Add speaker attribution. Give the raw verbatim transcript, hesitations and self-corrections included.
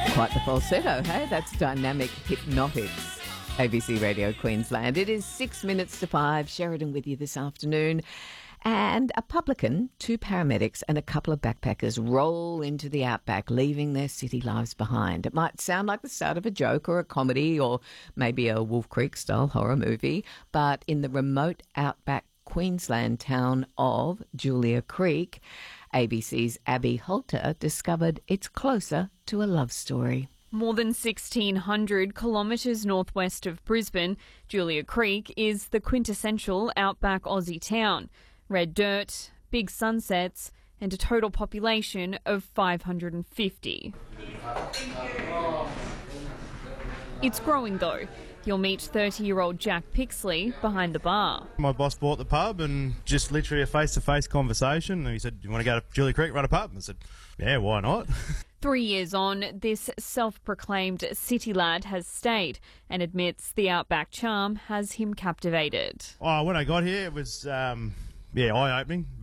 Speaker 1: Quite the falsetto, hey? That's Dynamic Hypnotics. A B C Radio Queensland. It is six minutes to five. Sheridan with you this afternoon. And a publican, two paramedics and a couple of backpackers roll into the outback, leaving their city lives behind. It might sound like the start of a joke or a comedy or maybe a Wolf Creek-style horror movie, but in the remote outback Queensland town of Julia Creek, A B C's Abby Holter discovered it's closer to a love story.
Speaker 2: More than sixteen hundred kilometres northwest of Brisbane, Julia Creek is the quintessential outback Aussie town. Red dirt, big sunsets, and a total population of five hundred fifty. It's growing though. You'll meet thirty-year-old Jack Pixley behind the bar.
Speaker 3: My boss bought the pub and just literally a face-to-face conversation. And he said, "Do you want to go to Julia Creek, run a pub?" I said, "Yeah, why not?"
Speaker 2: Three years on, this self-proclaimed city lad has stayed and admits the outback charm has him captivated.
Speaker 3: Oh, when I got here, it was, um, yeah, eye-opening.